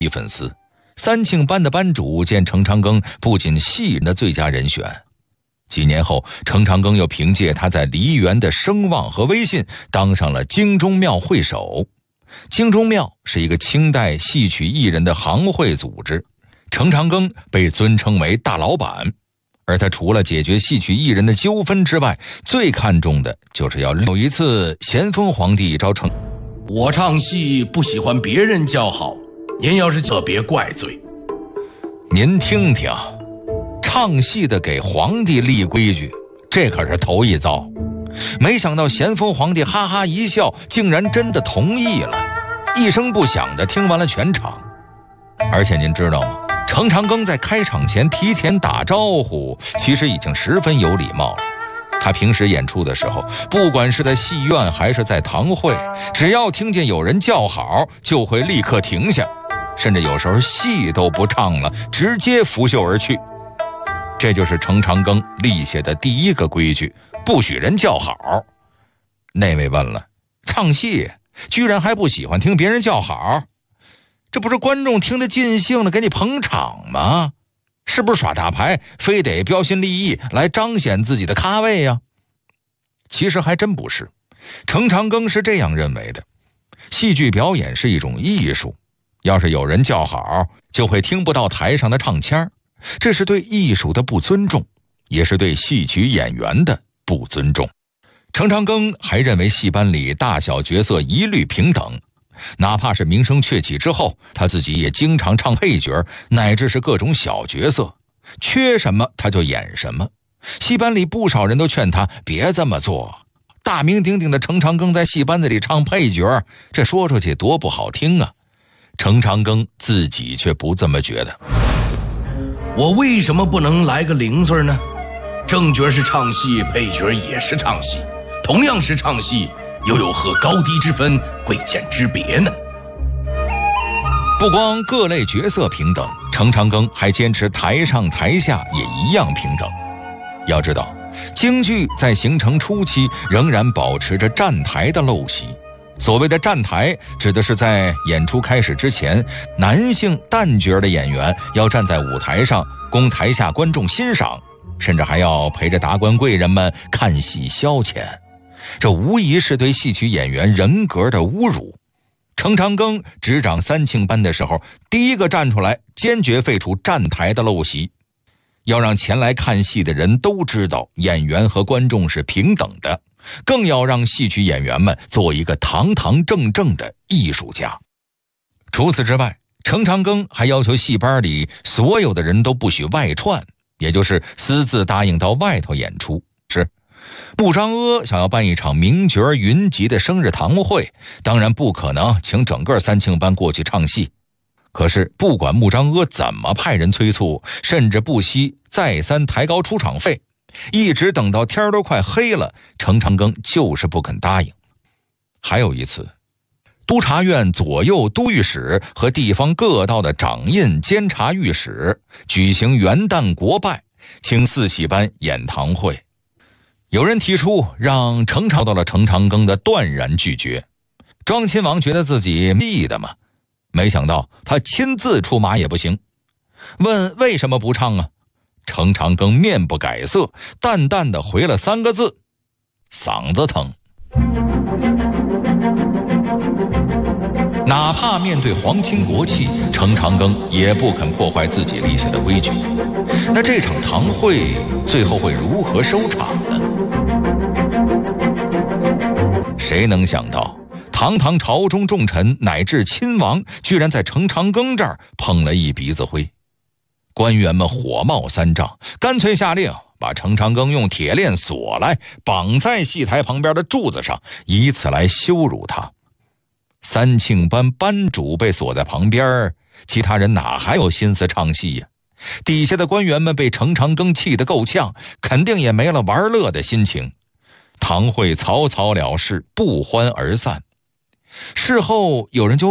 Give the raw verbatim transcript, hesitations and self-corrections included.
一粉丝。三庆班的班主见程长庚不仅戏人的最佳人选，几年后程长庚又凭借他在梨园的声望和威信当上了京中庙会首。京中庙是一个清代戏曲艺人的行会组织，程长庚被尊称为大老板，而他除了解决戏曲艺人的纠纷之外，最看重的就是要有一次咸丰皇帝召程， 我唱戏不喜欢别人叫好，您要是特别怪罪。 您听听，唱戏的给皇帝立规矩，这可是头一遭。没想到咸丰皇帝哈哈一笑，竟然真的同意了，一声不响地听完了全场。而且您知道吗？程长庚在开场前提前打招呼，其实已经十分有礼貌了。他平时演出的时候，不管是在戏院还是在堂会，只要听见有人叫好，就会立刻停下，甚至有时候戏都不唱了，直接拂袖而去。这就是程长庚立下的第一个规矩，不许人叫好。那位问了，唱戏居然还不喜欢听别人叫好？这不是观众听得尽兴了给你捧场吗？是不是耍大牌，非得标新立异来彰显自己的咖位呀？其实还真不是，程长庚是这样认为的，戏剧表演是一种艺术，要是有人叫好，就会听不到台上的唱腔，这是对艺术的不尊重，也是对戏曲演员的不尊重。程长庚还认为戏班里大小角色一律平等，哪怕是名声鹊起之后，他自己也经常唱配角，乃至是各种小角色，缺什么他就演什么。戏班里不少人都劝他别这么做，大名鼎鼎的程长庚在戏班子里唱配角，这说出去多不好听啊。程长庚自己却不这么觉得。 我为什么不能来个零碎呢？正角是唱戏，配角也是唱戏，同样是唱戏，又有何高低之分、贵贱之别呢？ 不光各类角色平等，程长庚还坚持台上台下也一样平等。要知道，京剧在形成初期仍然保持着站台的陋习。所谓的站台，指的是在演出开始之前，男性旦角的演员要站在舞台上供台下观众欣赏，甚至还要陪着达官贵人们看戏消遣。这无疑是对戏曲演员人格的侮辱。程长庚执掌三庆班的时候，第一个站出来坚决废除站台的陋习，要让前来看戏的人都知道演员和观众是平等的，更要让戏曲演员们做一个堂堂正正的艺术家。除此之外，程长庚还要求戏班里所有的人都不许外串，也就是私自答应到外头演出。是穆彰阿想要办一场名角云集的生日堂会，当然不可能请整个三庆班过去唱戏。可是不管穆彰阿怎么派人催促，甚至不惜再三抬高出场费，一直等到天都快黑了，程长庚就是不肯答应。还有一次，督察院左右都御史和地方各道的掌印监察御史举行元旦国拜，请四喜班演堂会。有人提出让程长到了程长庚的断然拒绝。庄亲王觉得自己密的嘛，没想到他亲自出马也不行。问为什么不唱啊？程长庚面不改色，淡淡的回了三个字：嗓子疼。哪怕面对皇亲国戚，程长庚也不肯破坏自己立下的规矩。那这场堂会最后会如何收场呢？谁能想到，堂堂朝中重臣乃至亲王，居然在程长庚这儿碰了一鼻子灰。官员们火冒三丈，干脆下令把程长庚用铁链锁来，绑在戏台旁边的柱子上，以此来羞辱他。三庆班班主被锁在旁边，其他人哪还有心思唱戏呀？底下的官员们被程长庚气得够呛，肯定也没了玩乐的心情。堂会草草了事，不欢而散。事后有人就